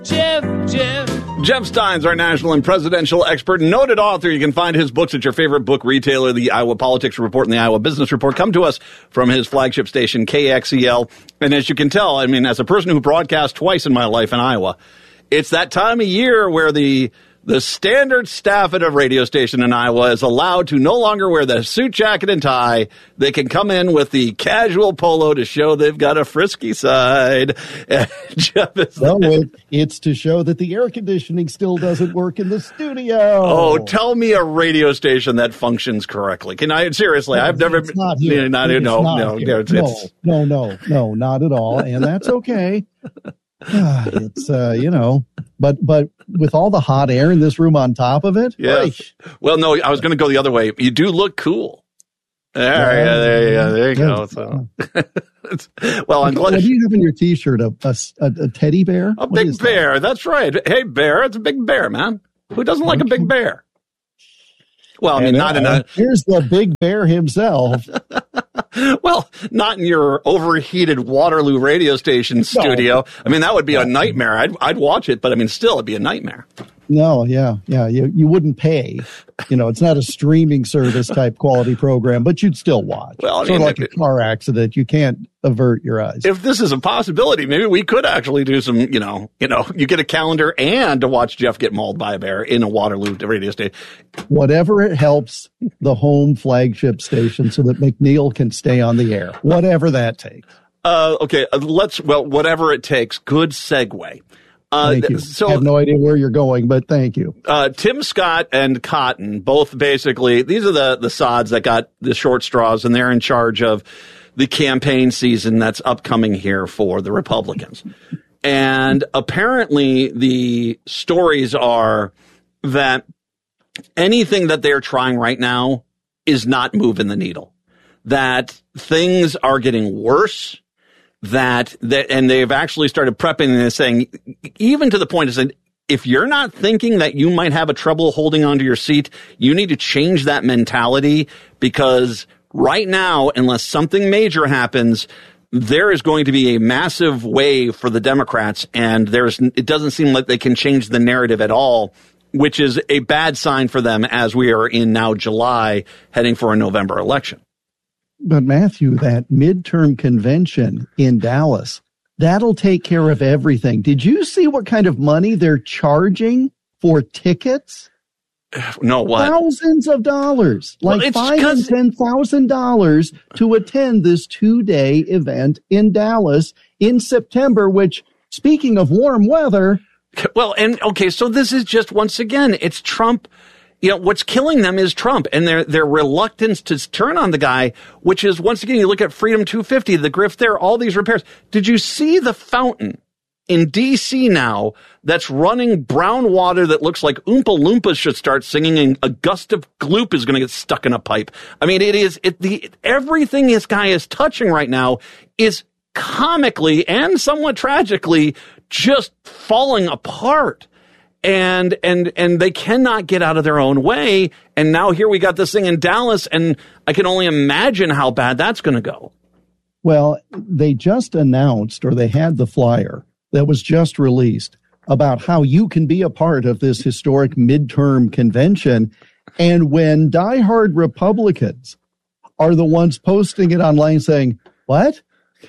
Jeff Stein's our national and presidential expert, noted author. You can find his books at your favorite book retailer, the Iowa Politics Report and the Iowa Business Report. Come to us from his flagship station, KXEL. And as you can tell, I mean, as a person who broadcast twice in my life in Iowa, it's that time of year where the standard staff at a radio station in Iowa is allowed to no longer wear the suit jacket and tie. They can come in with the casual polo to show they've got a frisky side. Jeff is it's to show that the air conditioning still doesn't work in the studio. Oh, tell me a radio station that functions correctly. Can I seriously? I've never been. Not here. No, not at all, and that's okay. It's but with all the hot air in this room on top of it. Yes. Well, no, I was going to go the other way. You do look cool. There you go. So. Well, I'm glad. What do you have in your T-shirt? A teddy bear? A big bear. That's right. Hey, bear. It's a big bear, man. Who doesn't like a big bear? Well, I mean, not in a. Here's the big bear himself. Well, not in your overheated Waterloo radio station studio. No. I mean, that would be a nightmare. I'd watch it, but I mean, still, it'd be a nightmare. No, yeah. You wouldn't pay. It's not a streaming service type quality program, but you'd still watch. Well, I mean, sort of like a car accident, you can't avert your eyes. If this is a possibility, maybe we could actually do some. You get a calendar and to watch Jeff get mauled by a bear in a Waterloo radio station. Whatever it helps the home flagship station so that McNeil can stay on the air. Whatever that takes. Okay, whatever it takes. Good segue. Thank you. So, I have no idea where you're going, but thank you. Tim Scott and Cotton, both basically, these are the sods that got the short straws, and they're in charge of the campaign season that's upcoming here for the Republicans. And apparently the stories are that anything that they're trying right now is not moving the needle, that things are getting worse. And they've actually started prepping and saying, even to the point of saying, if you're not thinking that you might have a trouble holding onto your seat, you need to change that mentality, because right now, unless something major happens, there is going to be a massive wave for the Democrats, and it doesn't seem like they can change the narrative at all, which is a bad sign for them as we are in now July, heading for a November election. But Matthew, that midterm convention in Dallas, that'll take care of everything. Did you see what kind of money they're charging for tickets? No, what? Thousands of dollars, like $5,000 and $10,000 to attend this 2-day event in Dallas in September, which, speaking of warm weather. Well, and okay, so this is just, once again, it's Trump. What's killing them is Trump and their reluctance to turn on the guy, which is, once again, you look at Freedom 250, the grift there, all these repairs. Did you see the fountain in D.C. now that's running brown water that looks like Oompa Loompas should start singing and a gust of gloop is going to get stuck in a pipe? I mean, everything this guy is touching right now is comically and somewhat tragically just falling apart. And they cannot get out of their own way. And now here we got this thing in Dallas, and I can only imagine how bad that's going to go. Well, they just announced, or they had the flyer that was just released about how you can be a part of this historic midterm convention. And when diehard Republicans are the ones posting it online saying, what?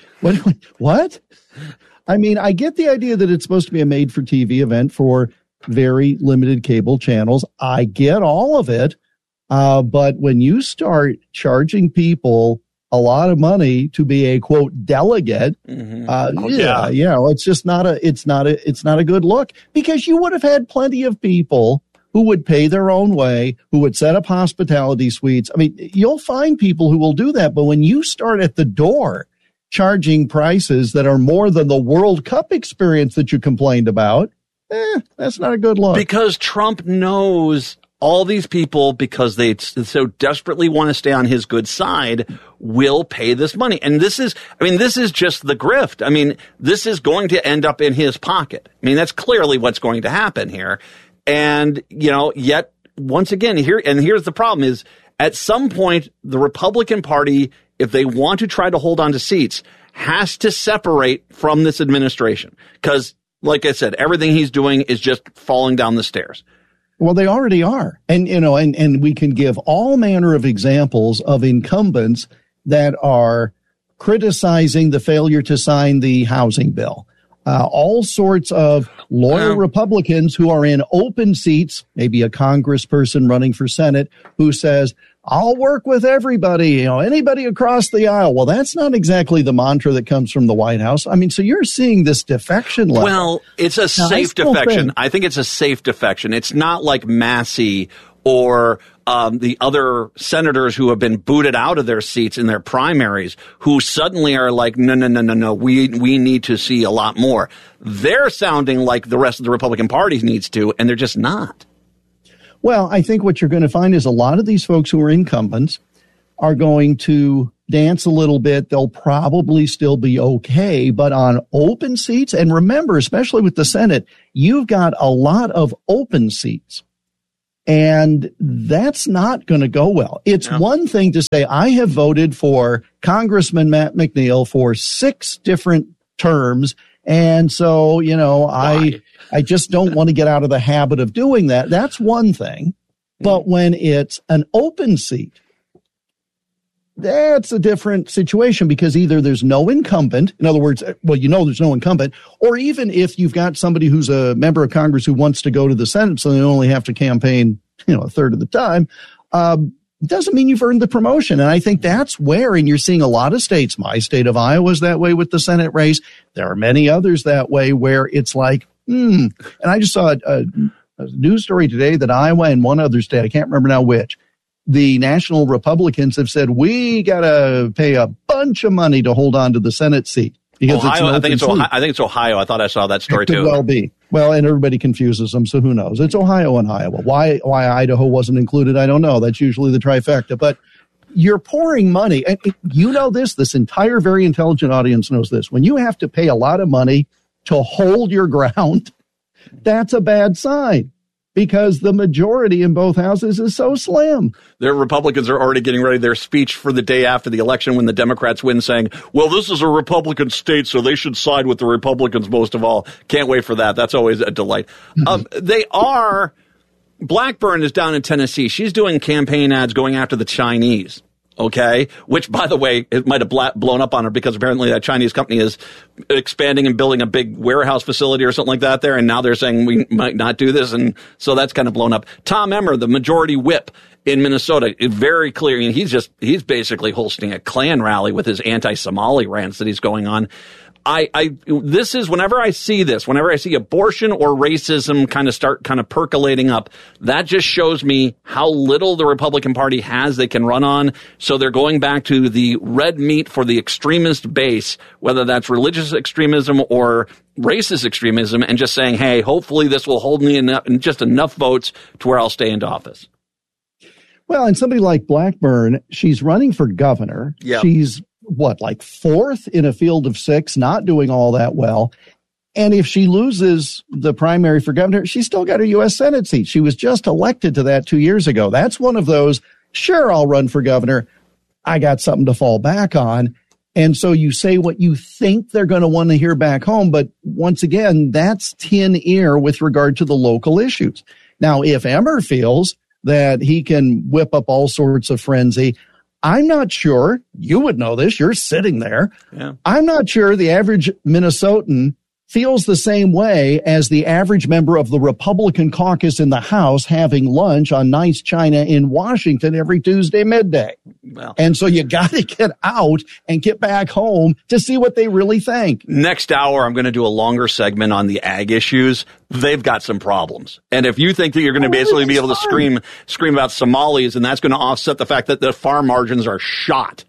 I mean, I get the idea that it's supposed to be a made-for-TV event for very limited cable channels. I get all of it. But when you start charging people a lot of money to be a quote delegate, it's just not a good look, because you would have had plenty of people who would pay their own way, who would set up hospitality suites. I mean, you'll find people who will do that. But when you start at the door charging prices that are more than the World Cup experience that you complained about, that's not a good look. Because Trump knows all these people, because they so desperately want to stay on his good side, will pay this money. And this is just the grift. I mean, this is going to end up in his pocket. I mean, that's clearly what's going to happen here. And, yet once again, here's the problem is, at some point, the Republican Party, if they want to try to hold on to seats, has to separate from this administration, because like I said, everything he's doing is just falling down the stairs. Well, they already are. And, and we can give all manner of examples of incumbents that are criticizing the failure to sign the housing bill. All sorts of loyal Republicans who are in open seats, maybe a congressperson running for Senate who says, I'll work with everybody, anybody across the aisle. Well, that's not exactly the mantra that comes from the White House. I mean, so you're seeing this defection level. Well, it's a safe defection. I think it's a safe defection. It's not like Massey or the other senators who have been booted out of their seats in their primaries who suddenly are like, no, we need to see a lot more. They're sounding like the rest of the Republican Party needs to, and they're just not. Well, I think what you're going to find is a lot of these folks who are incumbents are going to dance a little bit. They'll probably still be okay, but on open seats, and remember, especially with the Senate, you've got a lot of open seats. And that's not going to go well. It's one thing to say, I have voted for Congressman Matt McNeil for 6 different terms. And so, I just don't want to get out of the habit of doing that. That's one thing. But when it's an open seat, that's a different situation because either there's no incumbent. In other words, there's no incumbent. Or even if you've got somebody who's a member of Congress who wants to go to the Senate, so they only have to campaign, a third of the time, doesn't mean you've earned the promotion. And I think that's where, and you're seeing a lot of states, my state of Iowa is that way with the Senate race. There are many others that way where it's like, And I just saw a news story today that Iowa and one other state, I can't remember now which, the national Republicans have said, we got to pay a bunch of money to hold on to the Senate seat. Because Ohio, I think it's Ohio. I thought I saw that story too. It could well be. Well, and everybody confuses them, so who knows? It's Ohio and Iowa. Why Idaho wasn't included, I don't know. That's usually the trifecta. But you're pouring money. And this entire very intelligent audience knows this. When you have to pay a lot of money to hold your ground, that's a bad sign. Because the majority in both houses is so slim. Their Republicans are already getting ready their speech for the day after the election when the Democrats win, saying, well, this is a Republican state, so they should side with the Republicans most of all. Can't wait for that. That's always a delight. Blackburn is down in Tennessee. She's doing campaign ads going after the Chinese. Okay, which, by the way, it might have blown up on her because apparently that Chinese company is expanding and building a big warehouse facility or something like that there. And now they're saying we might not do this. And so that's kind of blown up. Tom Emmer, the majority whip in Minnesota, is very clear. And he's basically hosting a Klan rally with his anti-Somali rants that he's going on. Whenever I see abortion or racism start percolating up, that just shows me how little the Republican Party has they can run on. So they're going back to the red meat for the extremist base, whether that's religious extremism or racist extremism, and just saying, hey, hopefully this will hold me just enough votes to where I'll stay into office. Well, and somebody like Blackburn, she's running for governor. Yep. She's fourth in a field of 6, not doing all that well. And if she loses the primary for governor, she's still got her U.S. Senate seat. She was just elected to that 2 years ago. That's one of those, sure, I'll run for governor. I got something to fall back on. And so you say what you think they're going to want to hear back home. But once again, that's tin ear with regard to the local issues. Now, if Emmer feels that he can whip up all sorts of frenzy, I'm not sure, you would know this, you're sitting there. Yeah. I'm not sure the average Minnesotan feels the same way as the average member of the Republican caucus in the House having lunch on Nice China in Washington every Tuesday midday. Well, and so you got to get out and get back home to see what they really think. Next hour, I'm going to do a longer segment on the ag issues. They've got some problems. And if you think that you're going to basically be able to scream about Somalis, and that's going to offset the fact that the farm margins are shot.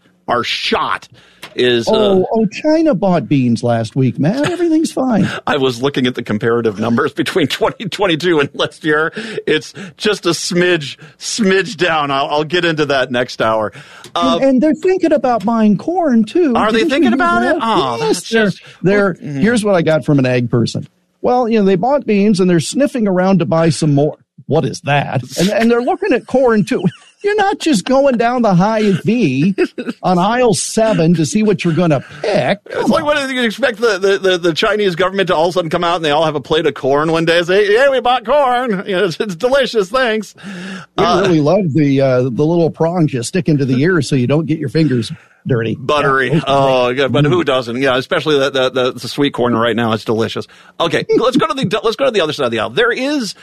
China bought beans last week, man. Everything's fine. I was looking at the comparative numbers between 2022 and last year. It's just a smidge down. I'll get into that next hour. And they're thinking about buying corn too. Are they thinking about it? Oh, yes, here's what I got from an ag person. Well, they bought beans and they're sniffing around to buy some more. What is that? And they're looking at corn too. You're not just going down the Hy-Vee on aisle 7 to see what you're going to pick. It's like, what do you expect the Chinese government to all of a sudden come out and they all have a plate of corn one day and say, yeah, we bought corn. You know, it's delicious. Thanks. We really love the little prongs you stick into the ear so you don't get your fingers dirty. Buttery. Yeah. Oh, but who doesn't? Yeah, especially the sweet corn right now. It's delicious. Okay, let's go to the other side of the aisle. There is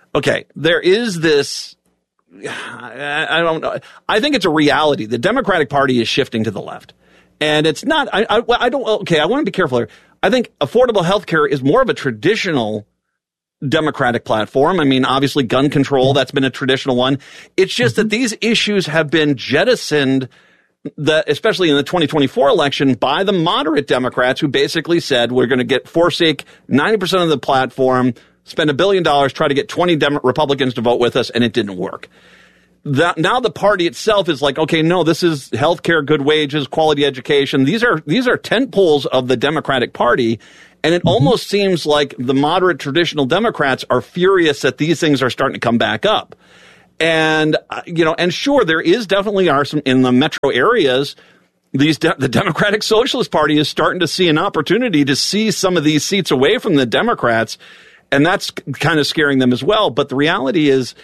this. I don't know. I think it's a reality. The Democratic Party is shifting to the left, and it's not. I don't. Okay, I want to be careful here. I think affordable health care is more of a traditional Democratic platform. I mean, obviously, gun control, that's been a traditional one. It's just that these issues have been jettisoned, especially in the 2024 election, by the moderate Democrats who basically said, we're going to forsake 90% of the platform, spend $1 billion, try to get 20 Republicans to vote with us, and it didn't work. Now the party itself is like, okay, no, this is healthcare, good wages, quality education. These are tent poles of the Democratic Party, and it almost seems like the moderate traditional Democrats are furious that these things are starting to come back up. And and sure, there definitely are some in the metro areas. The Democratic Socialist Party is starting to see an opportunity to see some of these seats away from the Democrats. And that's kind of scaring them as well. But the reality is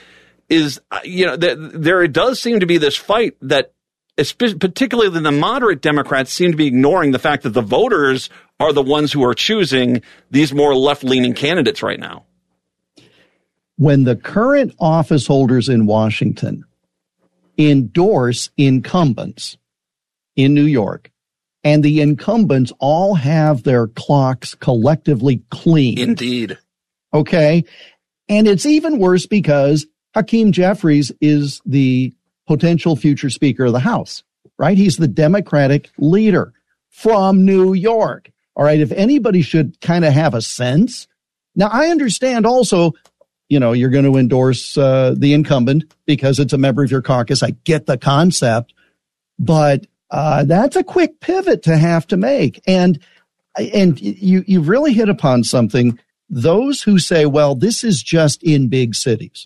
there does seem to be this fight that, particularly the moderate Democrats, seem to be ignoring the fact that the voters are the ones who are choosing these more left-leaning candidates right now. When the current office holders in Washington endorse incumbents in New York, and the incumbents all have their clocks collectively clean. Indeed. Okay. And it's even worse because Hakeem Jeffries is the potential future Speaker of the House, right? He's the Democratic leader from New York. All right. If anybody should kind of have a sense. Now, I understand also, you're going to endorse the incumbent because it's a member of your caucus. I get the concept, but that's a quick pivot to have to make. And you've really hit upon something. Those who say, well, this is just in big cities.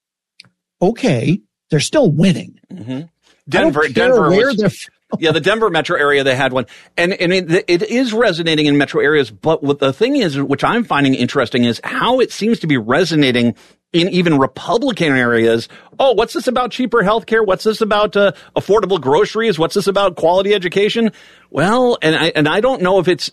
Okay, they're still winning. Mm-hmm. Denver was, the Denver metro area, they had one. And it is resonating in metro areas. But what the thing is, which I'm finding interesting, is how it seems to be resonating in even Republican areas. Oh, what's this about cheaper healthcare? What's this about affordable groceries? What's this about quality education? Well, and I don't know if it's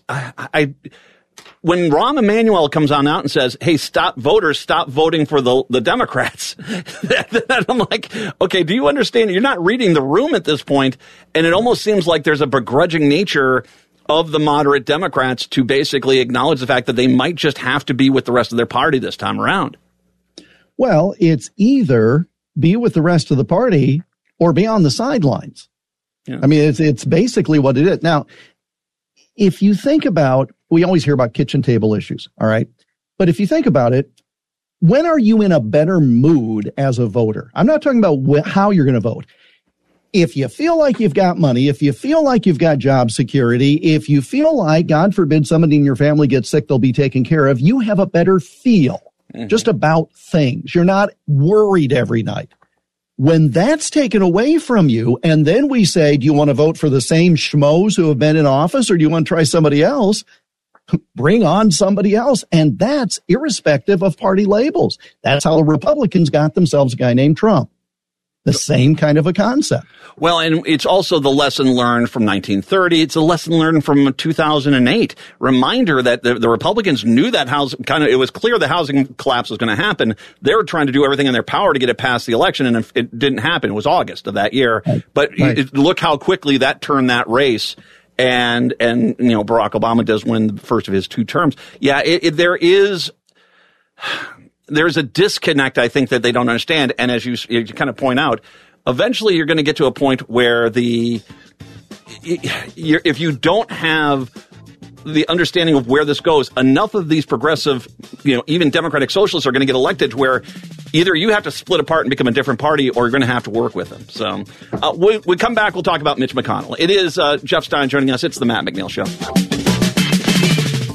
when Rahm Emanuel comes on out and says, hey, stop voting for the Democrats. Then I'm like, okay, do you understand? You're not reading the room at this point. And it almost seems like there's a begrudging nature of the moderate Democrats to basically acknowledge the fact that they might just have to be with the rest of their party this time around. Well, it's either be with the rest of the party or be on the sidelines. Yeah. I mean, it's basically what it is. Now, if you think about, we always hear about kitchen table issues, all right? But if you think about it, when are you in a better mood as a voter? I'm not talking about how you're going to vote. If you feel like you've got money, if you feel like you've got job security, if you feel like, God forbid, somebody in your family gets sick, they'll be taken care of, you have a better feel just about things. You're not worried every night. When that's taken away from you, and then we say, do you want to vote for the same schmoes who have been in office, or do you want to try somebody else? Bring on somebody else. And that's irrespective of party labels. That's how the Republicans got themselves a guy named Trump. The same kind of a concept. Well, and it's also the lesson learned from 1930. It's a lesson learned from 2008. Reminder that the Republicans knew that it was clear the housing collapse was going to happen. They were trying to do everything in their power to get it past the election, and it didn't happen. It was August of that year. Right. But look how quickly that turned that race. And Barack Obama does win the first of his 2 terms. Yeah, there's a disconnect, I think, that they don't understand. And as you kind of point out, eventually you're going to get to a point where if you don't have the understanding of where this goes, enough of these progressive, even Democratic socialists are going to get elected to where either you have to split apart and become a different party, or you're going to have to work with them. So we come back, we'll talk about Mitch McConnell. It is Jeff Stein joining us. It's the Matt McNeil Show. You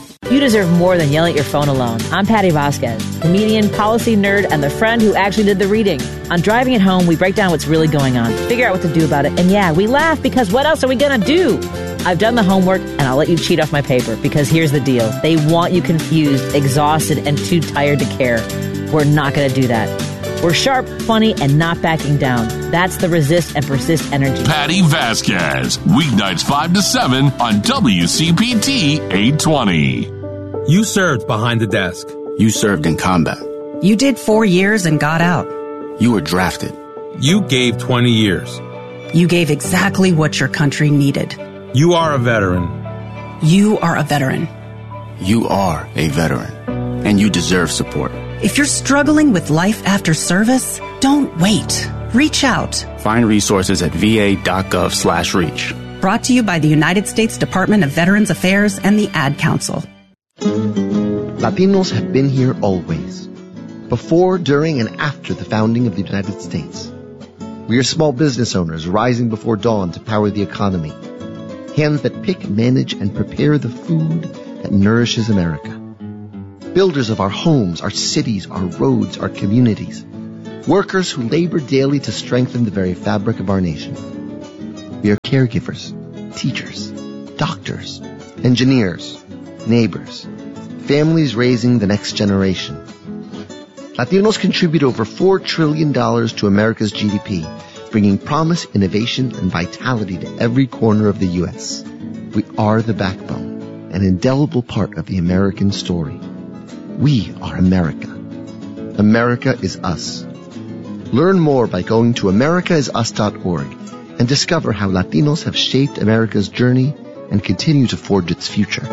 deserve more than yelling at your phone alone. I'm Patty Vasquez, comedian, policy nerd, and the friend who actually did the reading. On Driving It Home, we break down what's really going on, figure out what to do about it, and yeah, we laugh because what else are we going to do? I've done the homework, and I'll let you cheat off my paper because here's the deal. They want you confused, exhausted, and too tired to care. We're not going to do that. We're sharp, funny, and not backing down. That's the resist and persist energy. Patty Vasquez, weeknights 5 to 7 on WCPT 820. You served behind the desk. You served in combat. You did 4 years and got out. You were drafted. You gave 20 years. You gave exactly what your country needed. You are a veteran. You are a veteran. You are a veteran, and you deserve support. If you're struggling with life after service, don't wait. Reach out. Find resources at va.gov/reach. Brought to you by the United States Department of Veterans Affairs and the Ad Council. Latinos have been here always. Before, during, and after the founding of the United States. We are small business owners rising before dawn to power the economy. Hands that pick, manage, and prepare the food that nourishes America. Builders of our homes, our cities, our roads, our communities. Workers who labor daily to strengthen the very fabric of our nation. We are caregivers, teachers, doctors, engineers, neighbors, families raising the next generation. Latinos contribute over $4 trillion to America's GDP, bringing promise, innovation, and vitality to every corner of the U.S. We are the backbone, an indelible part of the American story. We are America. America is us. Learn more by going to americaisus.org and discover how Latinos have shaped America's journey and continue to forge its future.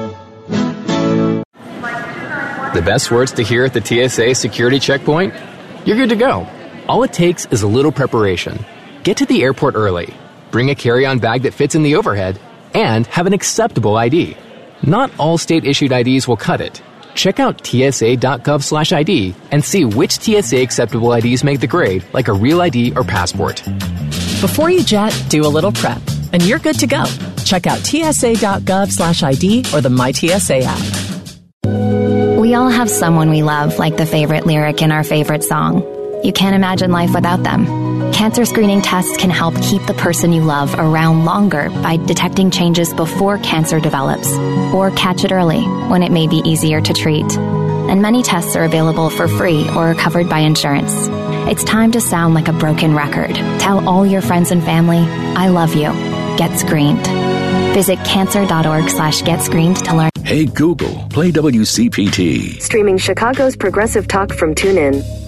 The best words to hear at the TSA security checkpoint? You're good to go. All it takes is a little preparation. Get to the airport early, bring a carry-on bag that fits in the overhead, and have an acceptable ID. Not all state-issued IDs will cut it. Check out tsa.gov/ID and see which TSA acceptable IDs make the grade, like a real ID or passport. Before you jet, do a little prep, and you're good to go. Check out tsa.gov/ID or the MyTSA app. We all have someone we love, like the favorite lyric in our favorite song. You can't imagine life without them. Cancer screening tests can help keep the person you love around longer by detecting changes before cancer develops, or catch it early when it may be easier to treat. And many tests are available for free or are covered by insurance. It's time to sound like a broken record. Tell all your friends and family, I love you. Get screened. Visit cancer.org/getscreened to learn. Hey Google, play WCPT. Streaming Chicago's progressive talk from TuneIn.